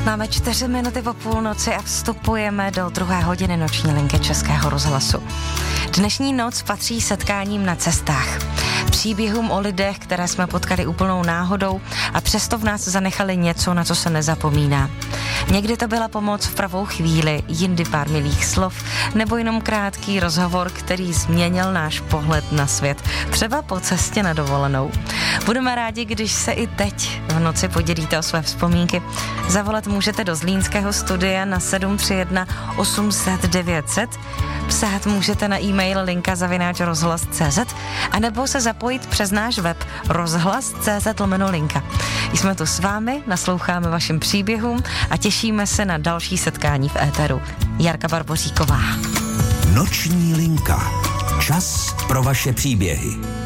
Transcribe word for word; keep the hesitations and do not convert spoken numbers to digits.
Máme čtyři minuty po půlnoci a vstupujeme do druhé hodiny noční linky Českého rozhlasu. Dnešní noc patří setkáním na cestách. Příběhům o lidech, které jsme potkali úplnou náhodou a přesto v nás zanechali něco, na co se nezapomíná. Někdy to byla pomoc v pravou chvíli, jindy pár milých slov, nebo jenom krátký rozhovor, který změnil náš pohled na svět, třeba po cestě na dovolenou. Budeme rádi, když se i teď v noci podělíte o své vzpomínky. Zavolat můžete do zlínského studia na sedm tři jedna osm set devět set, psát můžete na e-mail linka zavináč rozhlas tečka cé zet a nebo se zapojit přes náš web rozhlas tečka cé zet lomeno linka. Jsme tu s vámi, nasloucháme vašim příběhům a těšíme se na další setkání v éteru. Jarka Barboříková. Noční linka. Čas pro vaše příběhy.